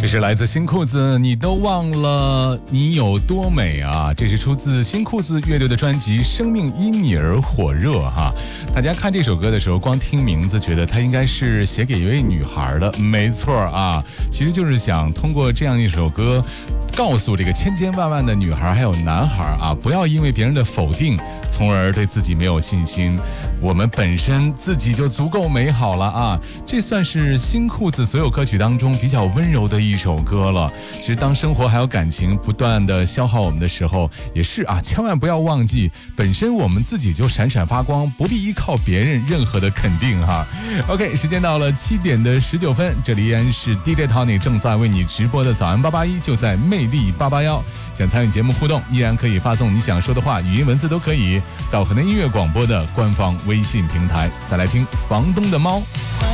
这是来自新裤子，你都忘了你有多美啊！这是出自新裤子乐队的专辑《生命因你而火热》哈。大家看这首歌的时候，光听名字觉得它应该是写给一位女孩的，没错啊，其实就是想通过这样一首歌，告诉这个千千万万的女孩还有男孩啊，不要因为别人的否定，从而对自己没有信心。我们本身自己就足够美好了啊！这算是新裤子所有歌曲当中比较温柔的一首歌了。其实当生活还有感情不断的消耗我们的时候，也是啊，千万不要忘记，本身我们自己就闪闪发光，不必依靠别人任何的肯定哈。OK， 时间到了7点19分，这里依然是 DJ Tony 正在为你直播的早安881，就在魅力881。想参与节目互动，依然可以发送你想说的话，语音文字都可以到河南音乐广播的官方微信平台。再来听房东的猫。